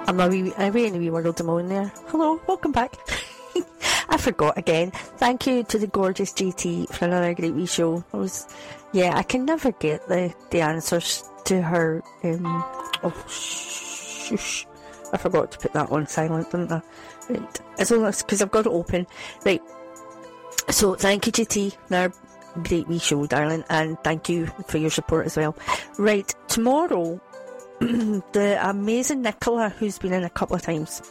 I'm away in a wee world of mine there. Hello, welcome back. I forgot again. Thank you to the gorgeous GT for another great wee show. I can never get the answers to her. Shush. I forgot to put that on silent, didn't I? Right. It's only because I've got it open. Right. So thank you, GT. Another great wee show, darling, and thank you for your support as well. Right, tomorrow, the amazing Nicola, who's been in a couple of times,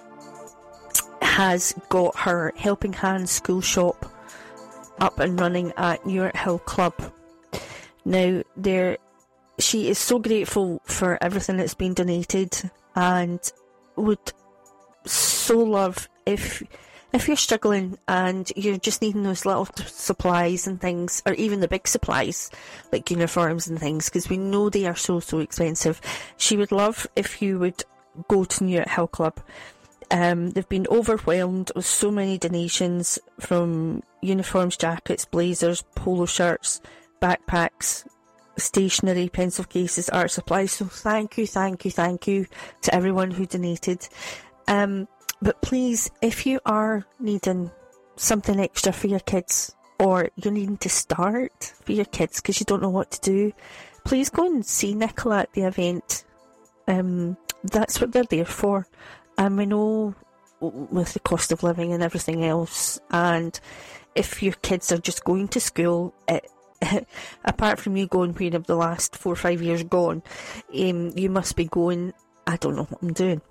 has got her Helping Hands school shop up and running at Newart Hill Club. Now, she is so grateful for everything that's been donated, and would so love if you're struggling and you're just needing those little supplies and things, or even the big supplies like uniforms and things, because we know they are so expensive. She would love if you would go to Newart Hill Club. They've been overwhelmed with so many donations, from uniforms, jackets, blazers, polo shirts, backpacks, stationery, pencil cases, art supplies. So thank you to everyone who donated. But please, if you are needing something extra for your kids, or you're needing to start for your kids because you don't know what to do, please go and see Nicola at the event. That's what they're there for. And we know with the cost of living and everything else, and if your kids are just going to school, apart from you going where the last 4 or 5 years gone, you must be going, I don't know what I'm doing.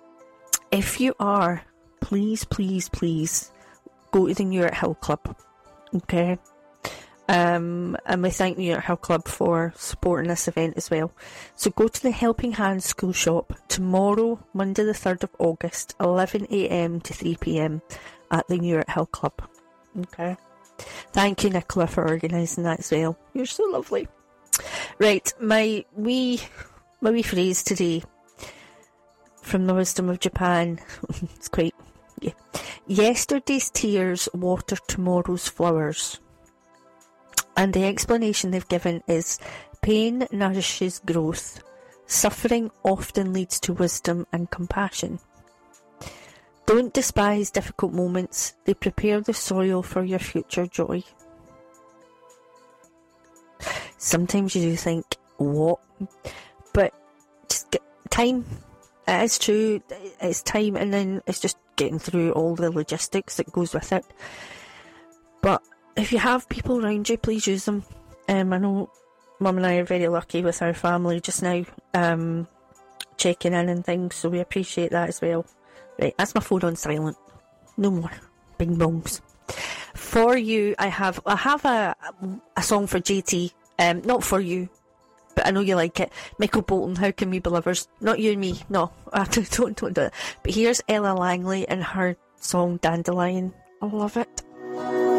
If you are, please go to the Newart Hill Club, okay? And we thank Newart Hill Club for supporting this event as well. So go to the Helping Hands school shop tomorrow, Monday the 3rd of August, 11 a.m. to 3 p.m. at the Newart Hill Club, okay? Thank you, Nicola, for organising that as well. You're so lovely. Right, my wee phrase today, from the Wisdom of Japan. It's quite, yeah. Yesterday's tears water tomorrow's flowers. And the explanation they've given is, pain nourishes growth. Suffering often leads to wisdom and compassion. Don't despise difficult moments. They prepare the soil for your future joy. Sometimes you do think, what? But just get time. It is true, it's time, and then it's just getting through all the logistics that goes with it. But if you have people around you, please use them. I know Mum and I are very lucky with our family just now, checking in and things, so we appreciate that as well. Right, that's my phone on silent. No more bing bongs. For you, I have a song for JT, not for you, but I know you like it. Michael Bolton, How Can We Be Lovers? Not you and me, no, I don't do it. But here's Ella Langley and her song Dandelion. I love it.